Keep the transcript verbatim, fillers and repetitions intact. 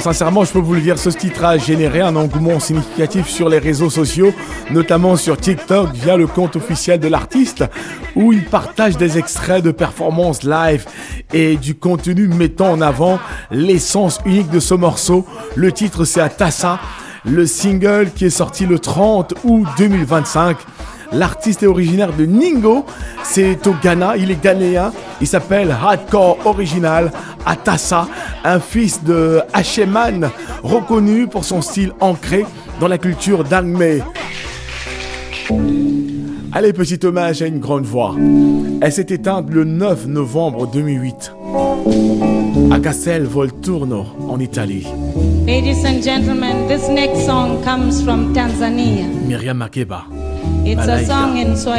sincèrement, je peux vous le dire, ce titre a généré un engouement significatif sur les réseaux sociaux, notamment sur TikTok via le compte officiel de l'artiste, où il partage des extraits de performances live et du contenu mettant en avant l'essence unique de ce morceau. Le titre, c'est Atassa, le single qui est sorti le trente août deux mille vingt-cinq. L'artiste est originaire de Ningo, c'est au Ghana, il est ghanéen, il s'appelle Hardcore Original Atassa, un fils de Hacheman, reconnu pour son style ancré dans la culture d'Angmé. Allez, petit hommage à une grande voix. Elle s'est éteinte le neuf novembre deux mille huit à Castel Volturno en Italie. Ladies and gentlemen, this next song comes from Tanzania. Miriam Makeba. It's a song in Swahili.